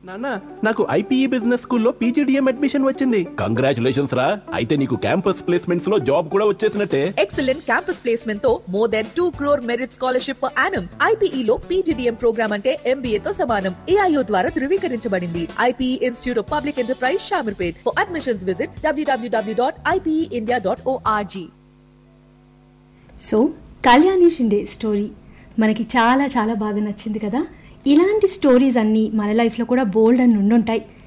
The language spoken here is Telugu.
నాన్న, నాకు ఐపీఈ బిజినెస్ స్కూల్లో పీజీడీఎం అడ్మిషన్ వచ్చింది. కంగ్రాచులేషన్స్ రా. అయితే నీకు క్యాంపస్ ప్లేస్మెంట్స్ లో జాబ్ కూడా వచ్చేసినట్టే. ఎక్సలెంట్ క్యాంపస్ ప్లేస్మెంట్ తో more than 2 crore merit scholarship per annum. IPE లో పీజీడీఎం ప్రోగ్రామ్ అంటే ఎంబీఏ తో సమానం. ఏఐఓ ద్వారా ధృవీకరించబడింది. IPE institute of public enterprise Shamirpet. For admissions visit www.ipeindia.org. So Kalyani Shinde story మనకి చాలా చాలా బాగా నచ్చింది కదా. ఇలాంటి స్టోరీస్ అన్నీ మన లైఫ్లో కూడా బోల్డ్ అని ఉండుంటాయి.